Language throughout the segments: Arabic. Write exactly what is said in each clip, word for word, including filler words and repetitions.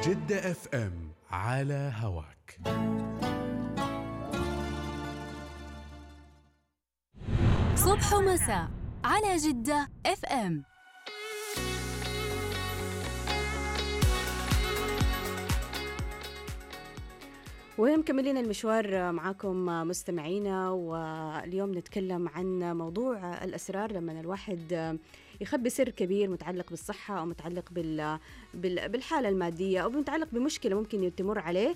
جدة اف ام على هواك. صبح ومساء على جدة اف ام. ومكملين المشوار معاكم مستمعينا، واليوم نتكلم عن موضوع الأسرار لما الواحد يخبي سر كبير متعلق بالصحة أو متعلق بال بالحالة المادية أو متعلق بمشكلة ممكن تمر عليه،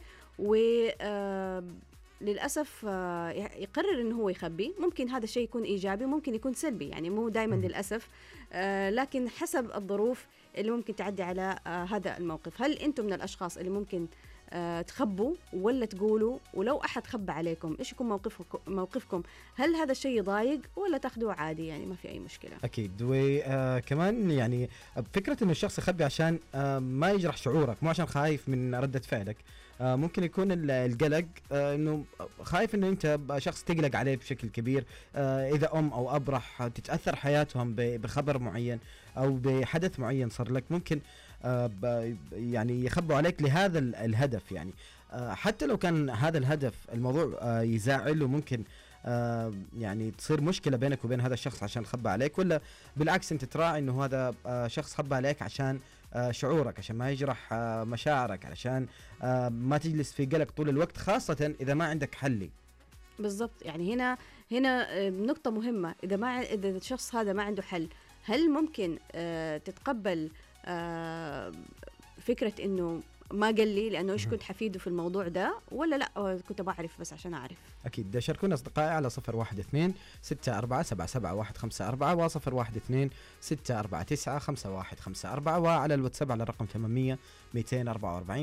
وللأسف يقرر إنه هو يخبي. ممكن هذا الشيء يكون إيجابي وممكن يكون سلبي، يعني مو دائما للأسف، لكن حسب الظروف اللي ممكن تعدي على هذا الموقف. هل أنتم من الأشخاص اللي ممكن تخبوا ولا تقولوا؟ ولو أحد خبى عليكم إيش يكون موقفكم موقفكم هل هذا الشيء يضايق ولا تاخذوه عادي، يعني ما في أي مشكلة؟ أكيد. وكمان يعني فكرة إنه الشخص يخبي عشان ما يجرح شعورك، مو عشان خايف من ردة فعلك. ممكن يكون القلق إنه خايف إنه أنت شخص تقلق عليه بشكل كبير. إذا أم أو أب راح تتأثر حياتهم بخبر معين أو بحدث معين صار لك، ممكن يعني يخبوا عليك لهذا الهدف. يعني حتى لو كان هذا الهدف الموضوع يزعل، وممكن يعني تصير مشكلة بينك وبين هذا الشخص عشان خبى عليك، ولا بالعكس انت تراعي انه هذا شخص خبى عليك عشان شعورك، عشان ما يجرح مشاعرك، علشان ما تجلس في قلق طول الوقت، خاصة اذا ما عندك حل. بالضبط. يعني هنا هنا نقطة مهمة، اذا ما اذا الشخص هذا ما عنده حل، هل ممكن تتقبل آه فكرة إنه ما قال لي لأنه إيش كنت حفيده في الموضوع ده، ولا لا كنت بعرف بس عشان أعرف؟ أكيد. شاركونا أصدقائي على صفر واحد اثنين ستة أربعة سبعة سبعة واحد خمسة أربعة وصفر واحد اثنين ستة أربعة تسعة خمسة واحد خمسة أربعة، وعلى الواتساب على الرقم ثمانمية مئتين وأربعة وأربعين